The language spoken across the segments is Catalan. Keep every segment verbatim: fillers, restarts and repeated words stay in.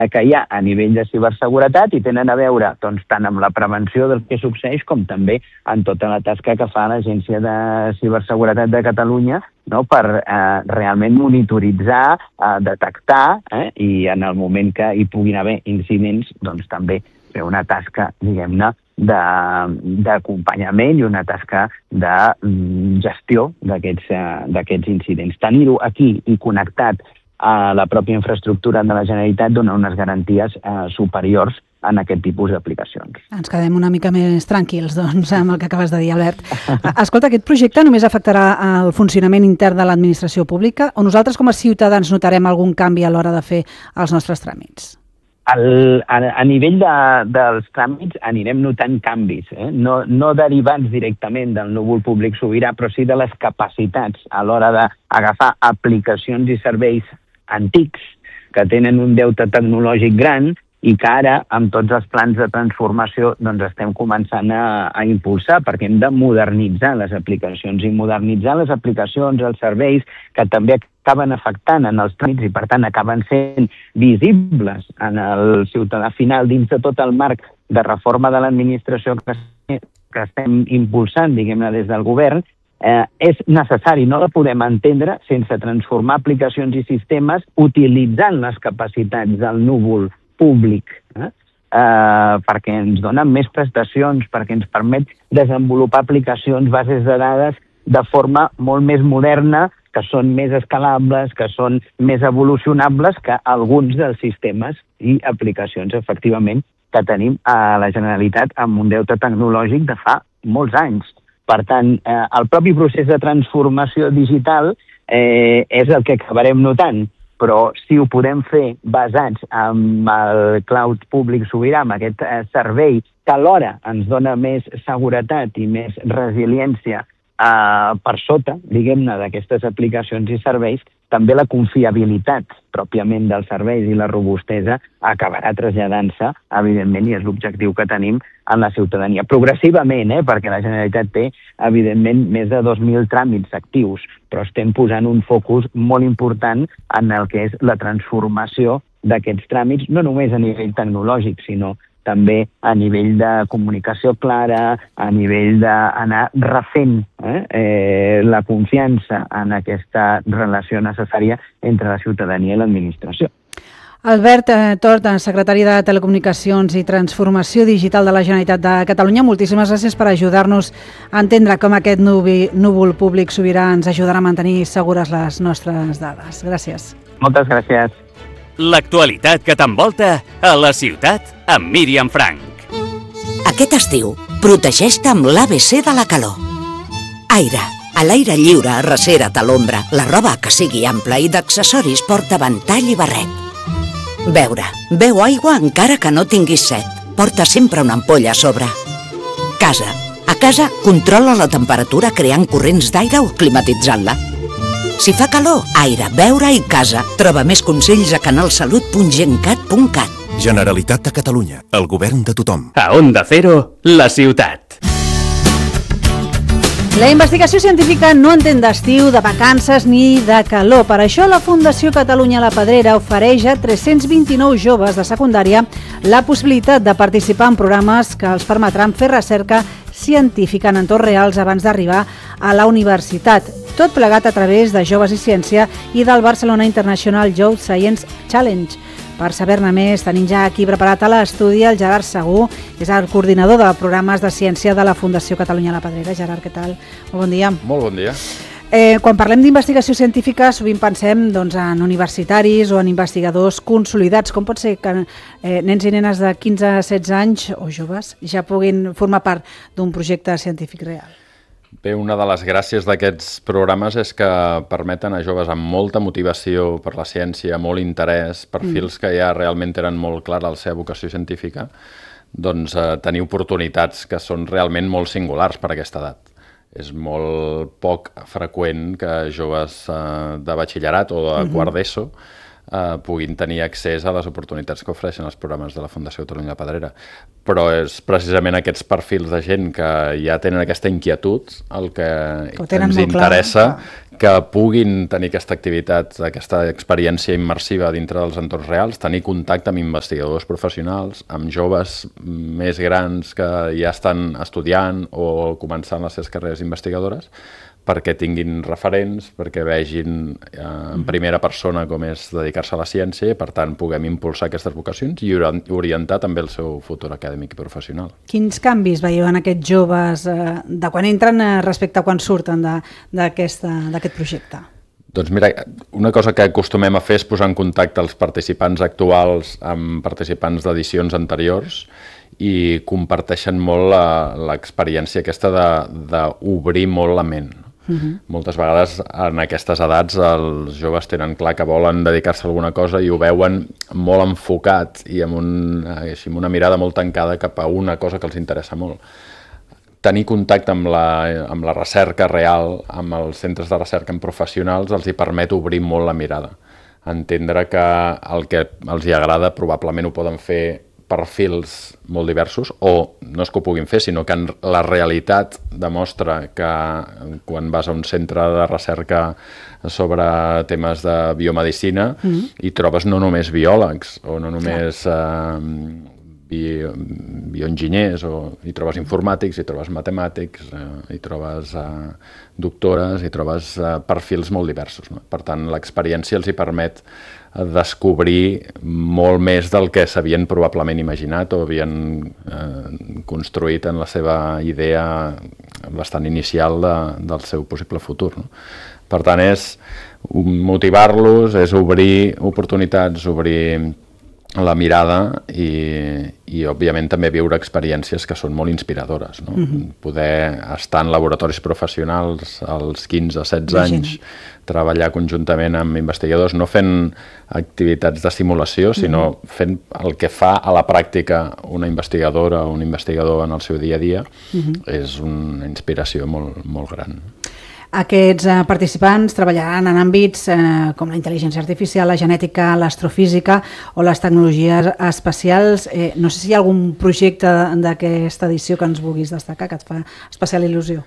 que hi ha a nivell de ciberseguretat i tenen a veure doncs, tant amb la prevenció del que succeeix com també en tota la tasca que fa l'Agència de Ciberseguretat de Catalunya, no? Per eh, realment monitoritzar, eh, detectar eh, i en el moment que hi puguin haver incidents doncs, també fer una tasca, diguem-ne, d'acompanyament i una tasca de gestió d'aquests uh, incidents. Tenir-ho aquí i connectat a la pròpia infraestructura de la Generalitat dona unes garanties uh, superiors en aquest tipus d'aplicacions. Ens quedem una mica més tranquils, doncs, amb el que acabes de dir, Albert. Escolta, aquest projecte només afectarà el funcionament intern de l'administració pública o nosaltres com a ciutadans notarem algun canvi a l'hora de fer els nostres tràmits? El, a, a nivell de, dels tràmits anirem notant canvis, eh? no, no derivats directament del núvol públic sobirà, però sí de les capacitats a l'hora d'agafar aplicacions i serveis antics que tenen un deute tecnològic gran i que ara, amb tots els plans de transformació, doncs estem començant a, a impulsar, perquè hem de modernitzar les aplicacions i modernitzar les aplicacions, els serveis, que també acaben afectant en els tràmits i, per tant, acaben sent visibles en el ciutadà final dins de tot el marc de reforma de l'administració que, que estem impulsant, diguem-ne, des del govern, eh, és necessari, no la podem entendre sense transformar aplicacions i sistemes utilitzant les capacitats del núvol públic, eh? Uh, perquè ens donen més prestacions, perquè ens permet desenvolupar aplicacions, bases de dades de forma molt més moderna, que són més escalables, que són més evolucionables que alguns dels sistemes i aplicacions, efectivament, que tenim a la Generalitat amb un deute tecnològic de fa molts anys. Per tant, eh, el propi procés de transformació digital eh, és el que acabarem notant, però si ho podem fer basats en el cloud públic sobirà, amb aquest eh, servei que alhora ens dona més seguretat i més resiliència eh, per sota, diguem-ne, d'aquestes aplicacions i serveis, també la confiabilitat pròpiament dels serveis i la robustesa acabarà traslladant-se, evidentment, i és l'objectiu que tenim en la ciutadania. Progressivament, eh, perquè la Generalitat té, evidentment, més de dos mil tràmits actius, però estem posant un focus molt important en el que és la transformació d'aquests tràmits, no només a nivell tecnològic, sinó també a nivell de comunicació clara, a nivell d'anar refent eh, eh, la confiança en aquesta relació necessària entre la ciutadania i l'administració. Albert Tort, secretari de Telecomunicacions i Transformació Digital de la Generalitat de Catalunya, moltíssimes gràcies per ajudar-nos a entendre com aquest núvol públic sobirà ens ajudarà a mantenir segures les nostres dades. Gràcies. Moltes gràcies. L'actualitat que t'envolta a la ciutat amb Míriam Frank. Aquest estiu, protegeix-te amb l'A B C de la calor. Aire. A l'aire lliure, arrecera't a l'ombra. La roba que sigui ampla i d'accessoris porta ventall i barret. Beure. Beu aigua encara que no tinguis set. Porta sempre una ampolla a sobre. Casa. A casa, controla la temperatura creant corrents d'aire o climatitzant-la. Si fa calor, aire, beure i casa. Troba més consells a canalsalut punt gencat punt cat. Generalitat de Catalunya, el govern de tothom. A Onda Cero, la ciutat. La investigació científica no entén d'estiu, de vacances ni de calor. Per això la Fundació Catalunya La Pedrera ofereix a tres-cents vint-i-nou joves de secundària la possibilitat de participar en programes que els permetran fer recerca científica en entorns reals abans d'arribar a la universitat. Tot plegat a través de Joves i Ciència i del Barcelona International Youth Science Challenge. Per saber-ne més, tenim ja aquí preparat a l'estudi el Gerard Segú, que és el coordinador de programes de ciència de la Fundació Catalunya La Pedrera. Gerard, què tal? Molt bon dia. Molt bon dia. Eh, quan parlem d'investigació científica, sovint pensem doncs, en universitaris o en investigadors consolidats. Com pot ser que eh, nens i nenes de quinze a setze anys o joves ja puguin formar part d'un projecte científic real? Bé, una de les gràcies d'aquests programes és que permeten a joves amb molta motivació per la ciència, molt interès, perfils mm. que ja realment tenen molt clara la seva vocació científica, doncs eh, tenir oportunitats que són realment molt singulars per a aquesta edat. És molt poc freqüent que joves eh, de batxillerat o de mm-hmm. quart d'ESO eh, puguin tenir accés a les oportunitats que ofereixen els programes de la Fundació Catalunya Pedrera. Però és precisament aquests perfils de gent que ja tenen aquesta inquietud el que, que ens interessa, clar, que puguin tenir aquesta activitat, aquesta experiència immersiva dintre dels entorns reals, tenir contacte amb investigadors professionals, amb joves més grans que ja estan estudiant o començant les seves carreres investigadores, perquè tinguin referents, perquè vegin eh, en primera persona com és dedicar-se a la ciència i, per tant, puguem impulsar aquestes vocacions i orientar també el seu futur acadèmic i professional. Quins canvis veieu en aquests joves eh, de quan entren eh, respecte a quan surten d'aquest projecte? Doncs mira, una cosa que acostumem a fer és posar en contacte els participants actuals amb participants d'edicions anteriors i comparteixen molt l'experiència aquesta d'obrir molt la ment. Uh-huh. Moltes vegades en aquestes edats els joves tenen clar que volen dedicar-se a alguna cosa i ho veuen molt enfocat i amb, un, així, amb una mirada molt tancada cap a una cosa que els interessa molt. Tenir contacte amb la, amb la recerca real, amb els centres de recerca amb professionals, els hi permet obrir molt la mirada. Entendre que el que els hi agrada probablement ho poden fer perfils molt diversos, o no és que ho puguin fer, sinó que la realitat demostra que quan vas a un centre de recerca sobre temes de biomedicina mm-hmm. hi trobes no només biòlegs o no només eh, bio, bioenginyers, o hi trobes informàtics, hi trobes matemàtics, eh, hi trobes eh, doctores, hi trobes eh, perfils molt diversos. No? Per tant, l'experiència els hi permet descobrir molt més del que s'havien probablement imaginat o havien eh, construït en la seva idea bastant inicial de, del seu possible futur. No? Per tant, és motivar-los, és obrir oportunitats, obrir la mirada i, i òbviament també viure experiències que són molt inspiradores. No? Mm-hmm. Poder estar en laboratoris professionals als quinze, setze anys, treballar conjuntament amb investigadors, no fent activitats de simulació, sinó mm-hmm. fent el que fa a la pràctica una investigadora o un investigador en el seu dia a dia, mm-hmm. és una inspiració molt, molt gran. Aquests eh, participants treballaran en àmbits eh, com la intel·ligència artificial, la genètica, l'astrofísica o les tecnologies espacials. Eh, no sé si hi ha algun projecte d'aquesta edició que ens vulguis destacar, que et fa especial il·lusió.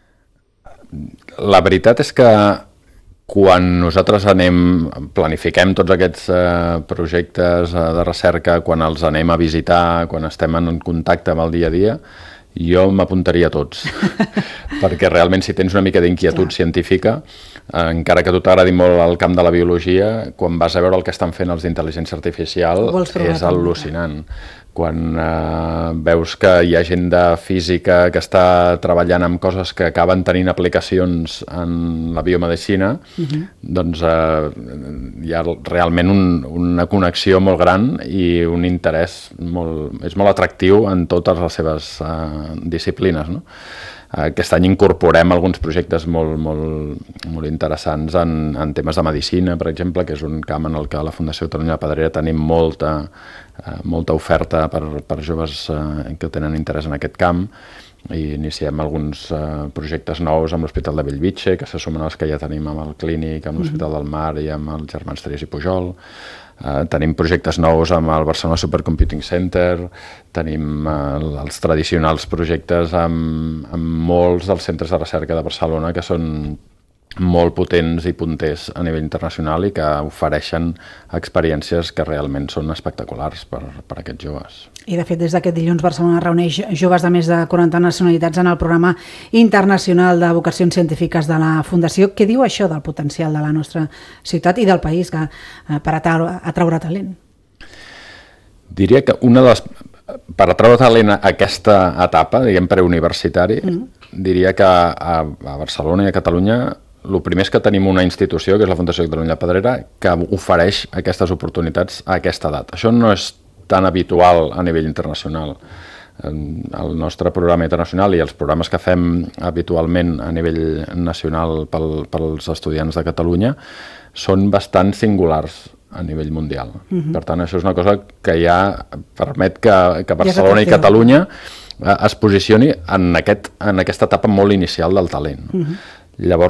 La veritat és que quan nosaltres anem, planifiquem tots aquests eh, projectes eh, de recerca, quan els anem a visitar, quan estem en contacte amb el dia a dia, jo m'apuntaria a tots, perquè realment si tens una mica d'inquietud científica, eh, encara que a tu t'agradi molt el camp de la biologia, quan vas a veure el que estan fent els d'intel·ligència artificial és al·lucinant. Quan eh, veus que hi ha gent de física que està treballant amb coses que acaben tenint aplicacions en la biomedicina, uh-huh. doncs eh, hi ha realment un, una connexió molt gran i un interès molt, és molt atractiu en totes les seves eh, disciplines, no? Aquest any incorporem alguns projectes molt, molt, molt interessants en, en temes de medicina, per exemple, que és un camp en el que a la Fundació Catalunya Pedrera tenim molta, eh, molta oferta per, per joves eh, que tenen interès en aquest camp, i iniciem alguns eh, projectes nous amb l'Hospital de Bellvitge, que se sumen als que ja tenim amb el Clínic, amb l'Hospital del Mar i amb els germans Trias i Pujol. Uh, tenim projectes nous amb el Barcelona Supercomputing Center, tenim uh, els tradicionals projectes amb, amb molts dels centres de recerca de Barcelona que són molt potents i punters a nivell internacional i que ofereixen experiències que realment són espectaculars per, per aquests joves. I de fet, des d'aquest dilluns Barcelona reuneix joves de més de quaranta nacionalitats en el programa internacional de vocacions científiques de la Fundació. Què diu això del potencial de la nostra ciutat i del país que, eh, per atraure, atraure talent? Diria que una de les... Per atraure talent a aquesta etapa, diguem, preuniversitari, mm. diria que a, a Barcelona i a Catalunya el primer és que tenim una institució, que és la Fundació Catalunya Pedrera, que ofereix aquestes oportunitats a aquesta edat. Això no és tan habitual a nivell internacional. El nostre programa internacional i els programes que fem habitualment a nivell nacional pel, pels estudiants de Catalunya són bastant singulars a nivell mundial. Uh-huh. Per tant, això és una cosa que ja permet que, que Barcelona i Catalunya es posicioni en, aquest, en aquesta etapa molt inicial del talent. Uh-huh. Llavors,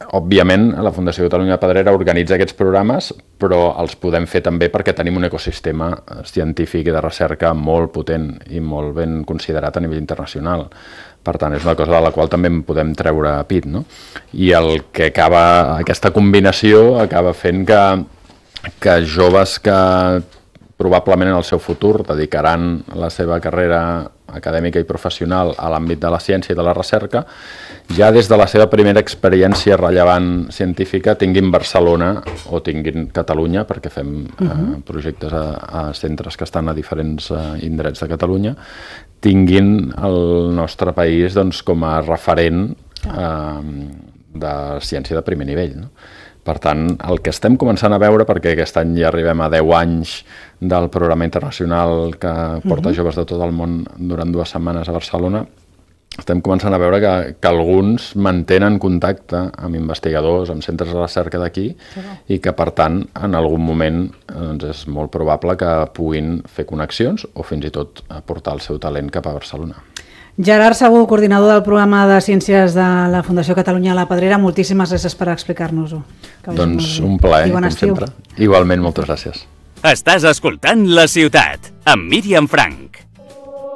òbviament, la Fundació Catalunya Pedrera organitza aquests programes, però els podem fer també perquè tenim un ecosistema científic i de recerca molt potent i molt ben considerat a nivell internacional. Per tant, és una cosa de la qual també en podem treure pit, no? I el que acaba, aquesta combinació acaba fent que, que joves que probablement en el seu futur dedicaran la seva carrera acadèmica i professional a l'àmbit de la ciència i de la recerca, ja des de la seva primera experiència rellevant científica tinguin Barcelona o tinguin Catalunya, perquè fem uh-huh. eh, projectes a, a centres que estan a diferents eh, indrets de Catalunya, tinguin el nostre país doncs, com a referent eh, de ciència de primer nivell, no? Per tant, el que estem començant a veure, perquè aquest any ja arribem a deu anys del programa internacional que porta uh-huh. joves de tot el món durant dues setmanes a Barcelona, estem començant a veure que, que alguns mantenen contacte amb investigadors, amb centres de recerca d'aquí, i que, per tant, en algun moment doncs, és molt probable que puguin fer connexions o fins i tot aportar el seu talent cap a Barcelona. Gerard Segur, coordinador del programa de Ciències de la Fundació Catalunya La Pedrera, moltíssimes gràcies per explicar-nos-ho. Doncs un plaer, com sempre. Igualment, moltes gràcies. Estàs escoltant La Ciutat, amb Míriam Franch.